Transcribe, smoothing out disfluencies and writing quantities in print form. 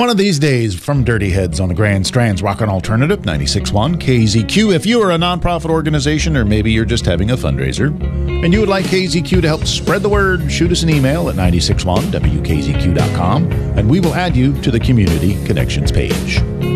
One of these days from Dirty Heads on the Grand Strand's Rockin' Alternative 96.1 KZQ. If you are a nonprofit organization or maybe you're just having a fundraiser and you would like KZQ to help spread the word, shoot us an email at 961wkzq.com and we will add you to the Community Connections page.